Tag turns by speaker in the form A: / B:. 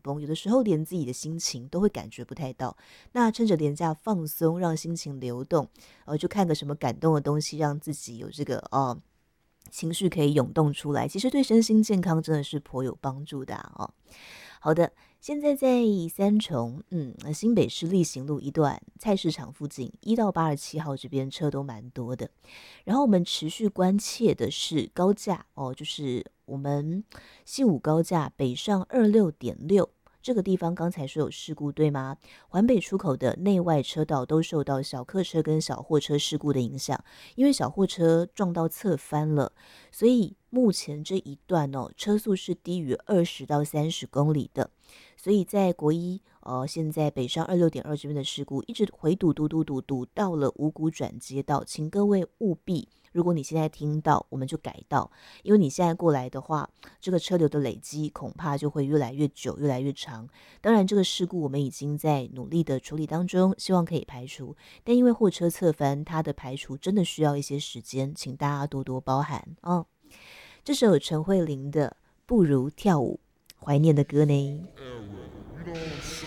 A: 绷，有的时候连自己的心情都会感觉不太到。那趁着连假放松，让心情流动，就看个什么感动的东西，让自己有这个情绪可以涌动出来，其实对身心健康真的是颇有帮助的好的，现在在三重，新北市力行路一段菜市场附近1到87号这边车都蛮多的。然后我们持续关切的是高架就是我们西武高架北上26.6。这个地方刚才说有事故对吗？环北出口的内外车道都受到小客车跟小货车事故的影响，因为小货车撞到侧翻了，所以目前这一段车速是低于20到30公里的。所以在国一现在北上26.2这边的事故一直回堵到了五股转接道，请各位务必，如果你现在听到我们就改道，因为你现在过来的话，这个车流的累积恐怕就会越来越久越来越长。当然这个事故我们已经在努力的处理当中，希望可以排除，但因为货车侧翻，它的排除真的需要一些时间，请大家多多包涵这首陈慧琳的不如跳舞，怀念的歌呢。